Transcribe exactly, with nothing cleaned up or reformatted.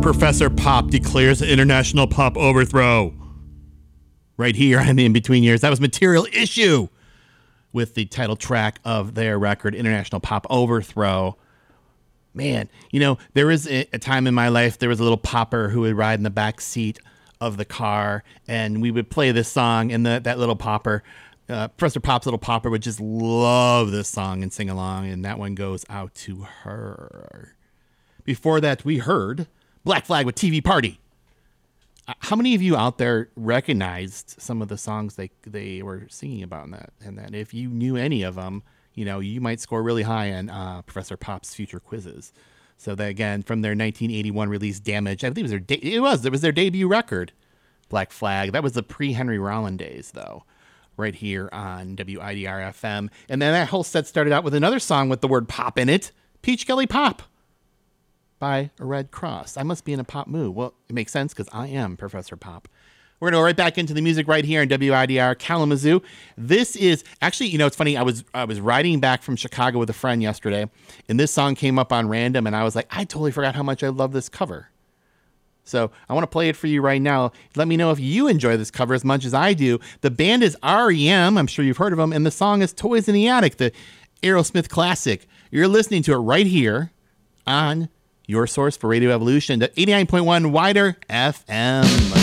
Professor Pop declares an international pop overthrow. Right here on the In Between Years. That was Material Issue with the title track of their record, International Pop Overthrow. Man, you know, there was a, a time in my life, there was a little popper who would ride in the back seat of the car, and we would play this song, and the, that little popper, uh, Professor Pop's little popper would just love this song and sing along, and that one goes out to her. Before that, we heard Black Flag with T V Party. How many of you out there recognized some of the songs they they were singing about in that? And that if you knew any of them, you know, you might score really high on uh, Professor Pop's future quizzes. So that, again, from their nineteen eighty-one release, Damage, I think it was their de- it was it was their debut record, Black Flag. That was the pre-Henry Rollin days, though, right here on W I D R F M. And then that whole set started out with another song with the word pop in it, Peach Kelly Pop by Red Cross. I must be in a pop mood. Well, it makes sense because I am Professor Pop. We're going to go right back into the music right here on W I D R Kalamazoo. This is actually, you know, it's funny. I was I was riding back from Chicago with a friend yesterday, and this song came up on random, and I was like, I totally forgot how much I love this cover. So I want to play it for you right now. Let me know if you enjoy this cover as much as I do. The band is R E M. I'm sure you've heard of them, and the song is Toys in the Attic, the Aerosmith classic. You're listening to it right here on your source for Radio Evolution, the eighty-nine point one Wider F M.